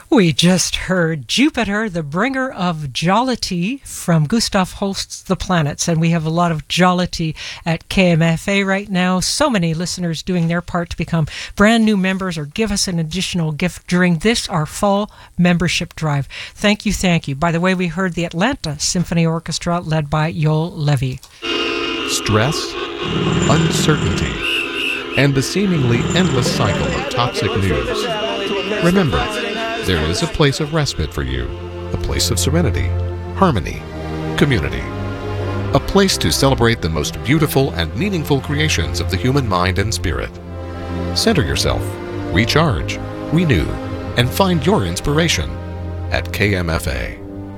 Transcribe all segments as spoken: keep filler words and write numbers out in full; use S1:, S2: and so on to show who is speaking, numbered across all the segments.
S1: We just heard Jupiter, the bringer of jollity, from Gustav Holst's The Planets, and we have a lot of jollity at K M F A right now. So many listeners doing their part to become brand new members or give us an additional gift during this, our fall membership drive. Thank you, thank you. By the way, we heard the Atlanta Symphony Orchestra led by Yoel Levy.
S2: Stress, uncertainty, and the seemingly endless cycle of toxic news. Remember, there is a place of respite for you, a place of serenity, harmony, community. A place to celebrate the most beautiful and meaningful creations of the human mind and spirit. Center yourself, recharge, renew, and find your inspiration at K M F A.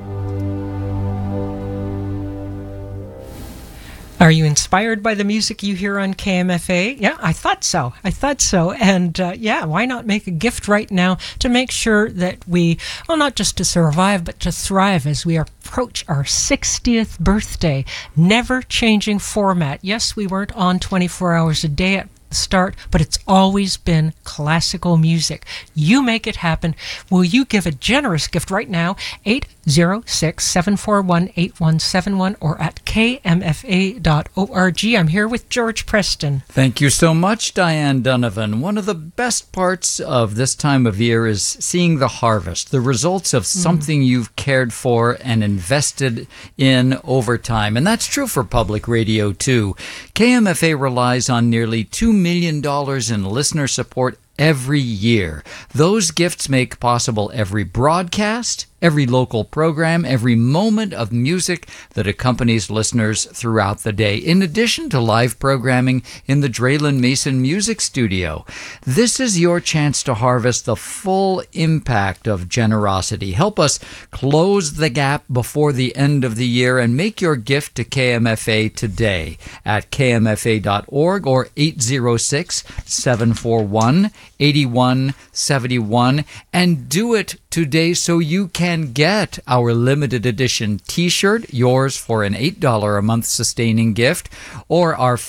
S1: Are you inspired by the music you hear on K M F A? Yeah, I thought so. I thought so. And uh, yeah, why not make a gift right now to make sure that we, well, not just to survive, but to thrive as we approach our sixtieth birthday. Never changing format. Yes, we weren't on twenty-four hours a day at the start, but it's always been classical music. You make it happen. Will you give a generous gift right now? eight zero six, seven four one, eight one seven one or at k m f a dot org. I'm here with George Preston.
S3: Thank you so much, Diane Donovan. One of the best parts of this time of year is seeing the harvest, the results of something mm. you've cared for and invested in over time. And that's true for public radio, too. K M F A relies on nearly two million dollars in listener support every year. Those gifts make possible every broadcast, every local program, every moment of music that accompanies listeners throughout the day, in addition to live programming in the Draylen Mason Music Studio. This is your chance to harvest the full impact of generosity. Help us close the gap before the end of the year and make your gift to K M F A today at k m f a dot org or eight zero six, seven four one, eight one seven one, and do it today so you can get our limited edition t-shirt, yours for an eight dollars a month sustaining gift, or our